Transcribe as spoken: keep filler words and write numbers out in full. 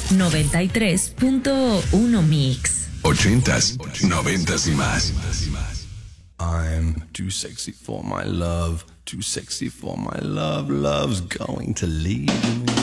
noventa y tres punto uno Mix. Ochentas, noventas y más. I'm too sexy for my love, too sexy for my love, love's going to leave me.